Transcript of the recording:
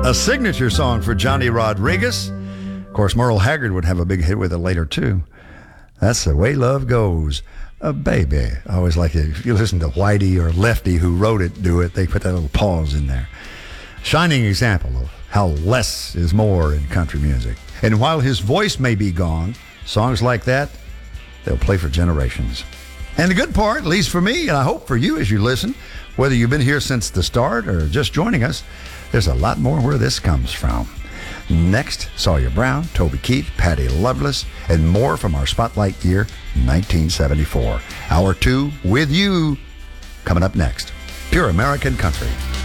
A signature song for Johnny Rodriguez. Of course, Merle Haggard would have a big hit with it later, too. That's the way love goes. Baby. I always like it. If you listen to Whitey or Lefty, who wrote it, do it, they put that little pause in there. Shining example of how less is more in country music. And while his voice may be gone, songs like that, they'll play for generations. And the good part, at least for me, and I hope for you as you listen, whether you've been here since the start or just joining us, there's a lot more where this comes from. Next, Sawyer Brown, Toby Keith, Patty Loveless, and more from our Spotlight year, 1974. Hour 2 with you, coming up next. Pure American Country.